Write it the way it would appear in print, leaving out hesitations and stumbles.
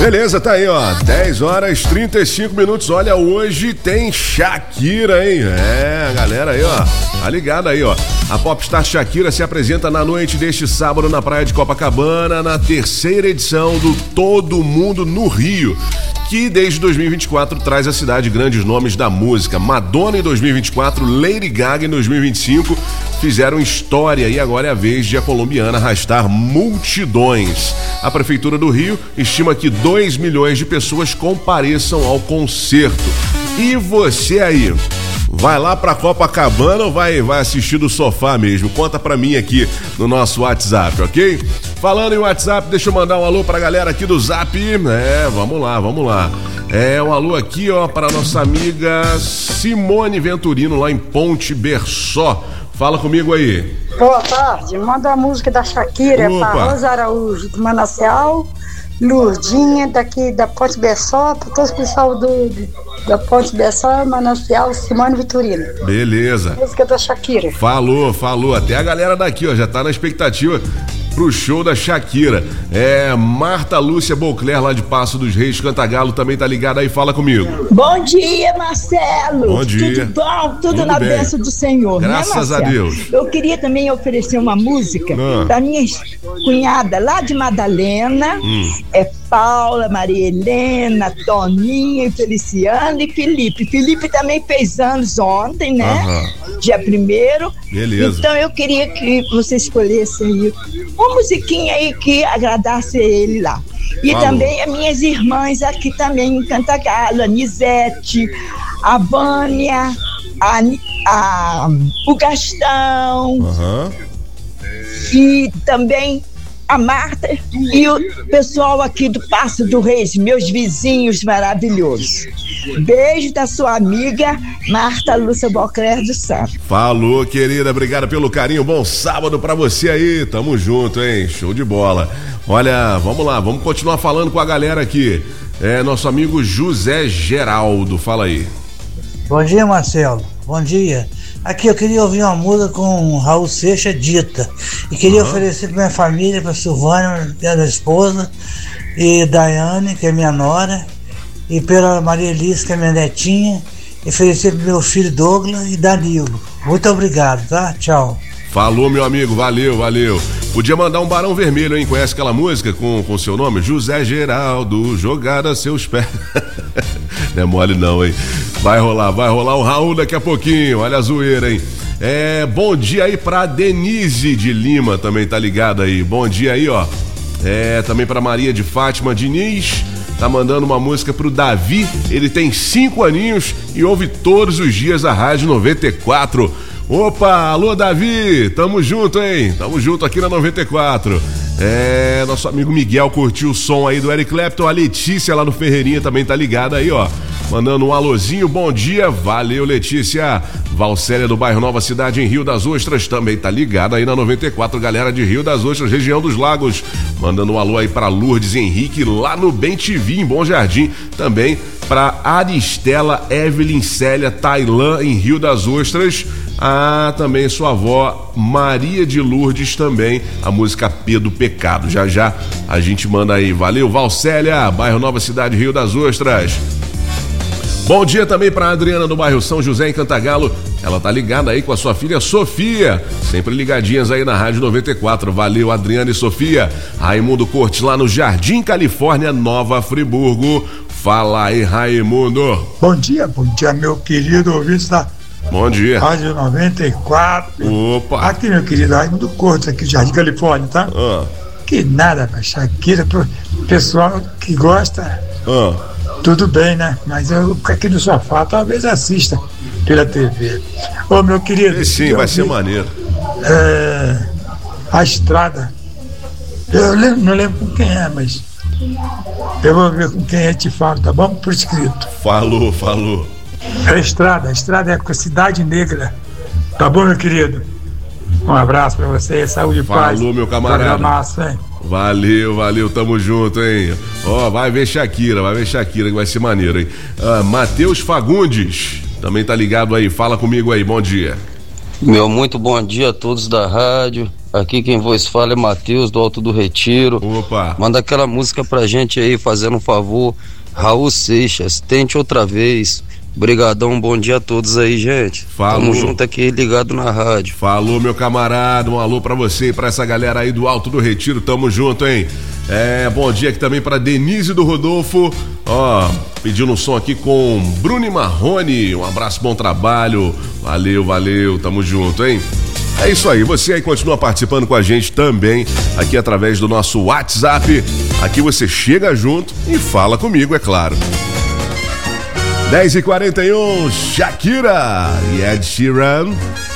Beleza, tá aí, ó. 10h35. Olha, hoje tem Shakira, hein? A galera aí, ó. Tá ligado aí, ó. A popstar Shakira se apresenta na noite deste sábado na praia de Copacabana, na terceira edição do Todo Mundo no Rio, que desde 2024 traz à cidade grandes nomes da música. Madonna em 2024, Lady Gaga em 2025 fizeram história e agora é a vez de a colombiana arrastar multidões. A Prefeitura do Rio estima que 2 milhões de pessoas compareçam ao concerto. E você aí, vai lá pra Copacabana ou vai assistir do sofá mesmo? Conta pra mim aqui no nosso WhatsApp, ok? Falando em WhatsApp, deixa eu mandar um alô pra galera aqui do Zap. Vamos lá. Um alô aqui, ó, para nossa amiga Simone Venturino, lá em Ponte Berçó. Fala comigo aí. Boa tarde, manda a música da Shakira para Rosa Araújo, do Manancial, Lurdinha, daqui da Ponte Berçó, para todo o pessoal da Ponte Berçó, Manancial, Simone Venturino. Beleza. Música da Shakira. Falou. Até a galera daqui, ó, já tá na expectativa pro show da Shakira. Marta Lúcia Beauclerc, lá de Passo dos Reis, Cantagalo, também tá ligada aí, fala comigo. Bom dia, Marcelo. Bom dia. Tudo bom? Tudo na bênção do Senhor, graças né, a Deus. Eu queria também oferecer uma música da minha cunhada lá de Madalena, Paula, Maria Helena, Toninha, Feliciano e Felipe. Felipe também fez anos ontem, né? Dia 1º. Beleza. Então eu queria que você escolhesse aí uma musiquinha aí que agradasse ele lá. E também as minhas irmãs aqui também em Cantagalo, a Nisete, a Vânia, o Gastão, e também a Marta e o pessoal aqui do Passo do Reis, meus vizinhos maravilhosos. Beijo da sua amiga Marta Lúcia Beauclerc do Santos. Falou, querida, obrigada pelo carinho, bom sábado pra você aí, tamo junto, hein, show de bola. Olha, vamos lá, vamos continuar falando com a galera aqui. Nosso amigo José Geraldo, fala aí. Bom dia, Marcelo, bom dia. Aqui eu queria ouvir uma música com Raul Seixas, Dita, e queria oferecer pra minha família, pra Silvânia, minha esposa, e Daiane, que é minha nora, e pela Maria Elise, que é minha netinha, e oferecer pro meu filho Douglas e Danilo. Muito obrigado, tá? Tchau. Falou, meu amigo, valeu. Podia mandar um Barão Vermelho, hein? Conhece aquela música com seu nome? José Geraldo, jogada a seus pés. Não é mole não, hein? Vai rolar o Raul daqui a pouquinho, olha a zoeira, hein? Bom dia aí pra Denise de Lima, também tá ligada aí. Bom dia aí, ó. Também pra Maria de Fátima Diniz, tá mandando uma música pro Davi, ele tem 5 aninhos e ouve todos os dias a Rádio 94. Opa, alô Davi, tamo junto, hein? Tamo junto aqui na 94. Nosso amigo Miguel curtiu o som aí do Eric Clapton, a Letícia lá no Ferreirinha também tá ligada aí, ó. Mandando um alôzinho, bom dia, valeu Letícia. Valcélia do bairro Nova Cidade em Rio das Ostras também tá ligada aí na 94, galera de Rio das Ostras, região dos Lagos. Mandando um alô aí pra Lourdes Henrique lá no Bem TV em Bom Jardim. Também pra Aristela Evelyn Célia Tailã em Rio das Ostras. Também sua avó Maria de Lourdes também, a música P do Pecado. Já a gente manda aí, valeu Valcélia, bairro Nova Cidade, Rio das Ostras. Bom dia também para Adriana do bairro São José em Cantagalo, ela tá ligada aí com a sua filha Sofia, sempre ligadinhas aí na Rádio 94, valeu Adriana e Sofia. Raimundo Cortes lá no Jardim Califórnia, Nova Friburgo, fala aí Raimundo. Bom dia meu querido ouvinte da Bom dia. Rádio 94. Opa. Aqui, meu querido, Raimundo Cortes, aqui do Jardim Califórnia, tá? Que nada, Shakira, pro pessoal que gosta, tudo bem, né? Mas eu aqui no sofá talvez assista pela TV. Ô, meu querido. Sim, vai ser maneiro. A Estrada. Eu não lembro com quem é, mas eu vou ver com quem é, te falo, tá bom? Por escrito. Falou. A Estrada é com a Cidade Negra. Tá bom, meu querido? Um abraço pra você, saúde e paz. Falou, meu camarada. Massa, hein? Valeu, tamo junto, hein? Vai ver Shakira que vai ser maneiro, hein? Matheus Fagundes, também tá ligado aí, fala comigo aí, bom dia. Meu muito bom dia a todos da rádio, Aqui quem vos fala é Matheus, do Alto do Retiro. Opa! Manda aquela música pra gente aí, fazendo um favor. Raul Seixas, Tente Outra Vez. Brigadão, bom dia a todos aí, gente. Falou. Tamo junto aqui, ligado na rádio. Falou, meu camarada, um alô pra você e pra essa galera aí do Alto do Retiro, tamo junto, hein? Bom dia aqui também pra Denise do Rodolfo, pedindo um som aqui com Bruno e Marrone, um abraço, bom trabalho, valeu, tamo junto, hein? É isso aí, você aí continua participando com a gente também, aqui através do nosso WhatsApp, aqui você chega junto e fala comigo, é claro. 10h41, Shakira e Ed Sheeran.